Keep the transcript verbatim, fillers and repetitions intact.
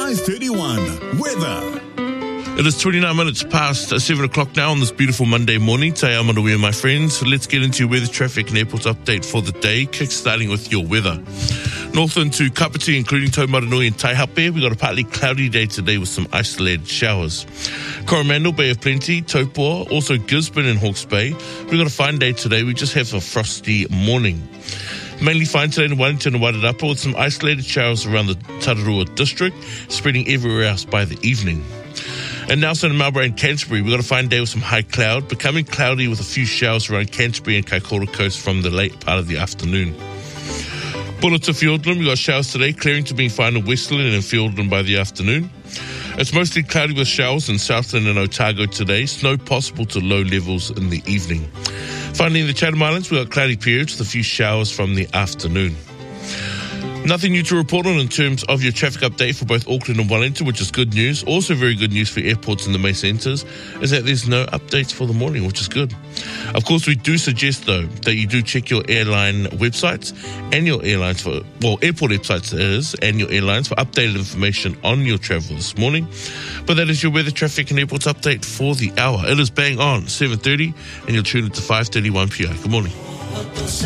five thirty-one. Weather. It is twenty-nine minutes past seven o'clock now on this beautiful Monday morning. Te Amanawea, my friends. Let's get into your weather, traffic and airport update for the day, kick-starting with your weather. Northland to Kapiti, including Taumaranui and Taihape. We've got a partly cloudy day today with some isolated showers. Coromandel, Bay of Plenty, Taupo, also Gisborne and Hawke's Bay. We've got a fine day today. We just have a frosty morning. Mainly fine today in Wellington and Wairarapa with some isolated showers around the Tararua district, spreading everywhere else by the evening. And now in Marlborough and Canterbury, we've got a fine day with some high cloud, becoming cloudy with a few showers around Canterbury and Kaikoura Coast from the late part of the afternoon. Bulla to Fiordland, we've got showers today, clearing to being fine in Westland and in Fiordland by the afternoon. It's mostly cloudy with showers in Southland and Otago today, snow possible to low levels in the evening. Finally, in the Chatham Islands, we've got cloudy periods with a few showers from the afternoon. Nothing new to report on in terms of your traffic update for both Auckland and Wellington, which is good news. Also very good news for airports in the main centres is that there's no updates for the morning, which is good. Of course, we do suggest, though, that you do check your airline websites and your airlines for, well, airport websites it is, and your airlines for updated information on your travel this morning. But that is your weather, traffic and airports update for the hour. It is bang on seven thirty, and you'll tune it to five thirty-one p m. Good morning.